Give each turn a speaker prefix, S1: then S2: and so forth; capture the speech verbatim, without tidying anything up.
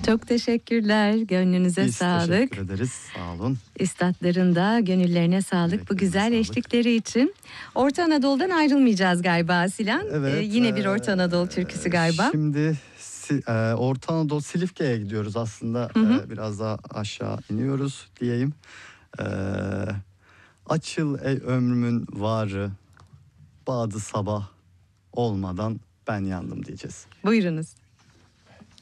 S1: Çok teşekkürler. Gönlünüze
S2: Biz
S1: sağlık.
S2: teşekkür ederiz. Sağ olun.
S1: Üstadların da gönüllerine sağlık bu
S2: Yüreklerine
S1: güzel
S2: sağlık.
S1: eşlikleri için. Orta Anadolu'dan ayrılmayacağız galiba Sinan.
S2: Evet,
S1: Ee, yine bir Orta
S2: e,
S1: Anadolu türküsü galiba.
S2: Şimdi Si- e, Orta Anadolu Silifke'ye gidiyoruz aslında.
S1: Hı hı.
S2: E, biraz daha aşağı iniyoruz diyeyim. E, Açıl ey ömrümün varı, badı sabah olmadan ben yandım diyeceğiz.
S1: Buyurunuz.